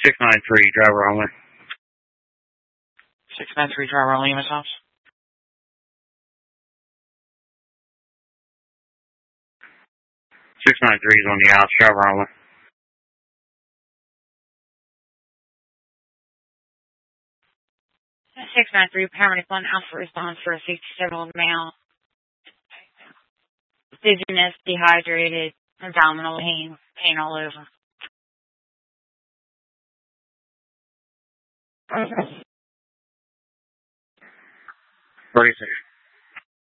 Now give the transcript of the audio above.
693, driver only. 693, driver only, Miss Hobbs. 693 is on the outs, driver only. 693, paramedic 1, Alpha response for a 67-year-old male. Dizziness, dehydrated, abdominal pain all over. 36.